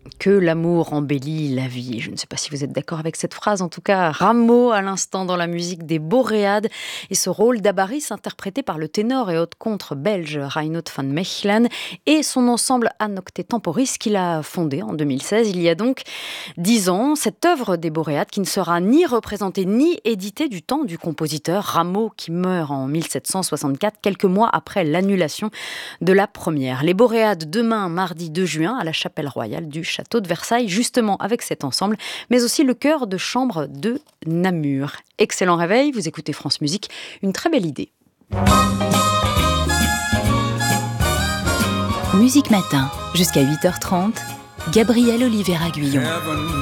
Que l'amour embellit la vie. Je ne sais pas si vous êtes d'accord avec cette phrase. En tout cas, Rameau à l'instant dans la musique des Boréades et ce rôle d'Abaris interprété par le ténor et haute contre belge Reinout van Mechelen et son ensemble Anocte Temporis qu'il a fondé en 2016. Il y a donc 10 ans, cette œuvre des Boréades qui ne sera ni représentée ni éditée du temps du compositeur Rameau qui meurt en 1764, quelques mois après l'annulation de la première. Les Boréades demain, mardi 2 juin, à la chapelle royale du château de Versailles, justement avec cet ensemble, mais aussi le chœur de chambre de Namur. Excellent réveil, vous écoutez France Musique, une très belle idée. Musique Matin, jusqu'à 8h30, Gabriel Oliveira Guillon.